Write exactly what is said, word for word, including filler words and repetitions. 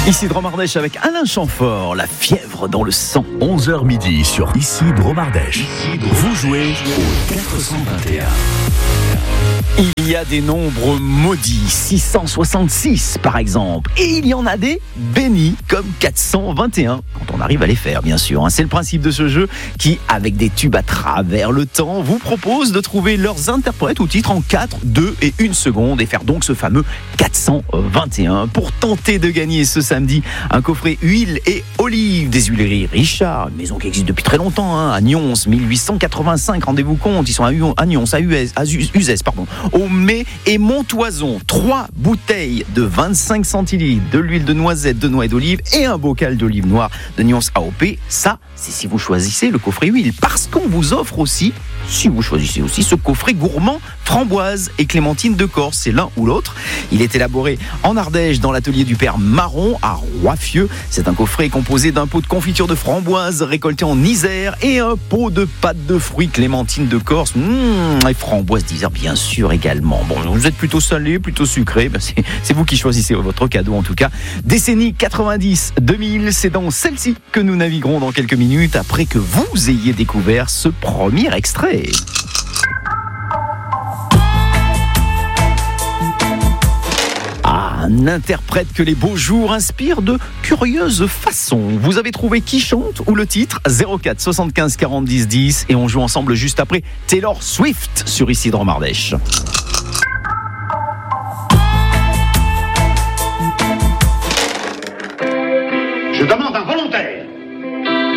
Ici Dromardèche avec Alain Chamfort, la fièvre dans le sang. onze heures midi sur Ici Dromardèche. Vous jouez au quatre cent vingt et un. Il y a des nombres maudits, six cent soixante-six par exemple, et il y en a des bénis comme quatre cent vingt et un, quand on arrive à les faire bien sûr. C'est le principe de ce jeu qui, avec des tubes à travers le temps, vous propose de trouver leurs interprètes ou titres en quatre, deux et une seconde et faire donc ce fameux quatre cent vingt et un pour tenter de gagner ce samedi un coffret huile et olive des huileries Richard, une maison qui existe depuis très longtemps, hein, à Nyons, mille huit cent quatre-vingt-cinq, rendez-vous compte, ils sont à, U- à Nyons, à Uzès, à Uzès, pardon, au Mai et Montoison. Trois bouteilles de vingt-cinq centilitres de l'huile de noisette, de noix et d'olive et un bocal d'olive noire de Nyons A O P. Ça, c'est si vous choisissez le coffret huile, parce qu'on vous offre aussi, si vous choisissez aussi, ce coffret gourmand framboise et clémentine de Corse. C'est l'un ou l'autre. Il est élaboré en Ardèche dans l'atelier du père Marron à Roiffieux. C'est un coffret composé d'un pot de confiture de framboise récolté en Isère et un pot de pâte de fruits clémentine de Corse. Mmh, et framboise d'Isère bien sûr également. Bon, vous êtes plutôt salé, plutôt sucré, ben c'est, c'est vous qui choisissez votre cadeau en tout cas. Décennie quatre-vingt-dix deux mille, c'est dans celle-ci que nous naviguerons dans quelques minutes après que vous ayez découvert ce premier extrait. Un interprète que les beaux jours inspirent de curieuses façons. Vous avez trouvé qui chante ou le titre? Zéro quatre soixante-quinze quarante dix dix et on joue ensemble juste après Taylor Swift sur Ici Dromardèche.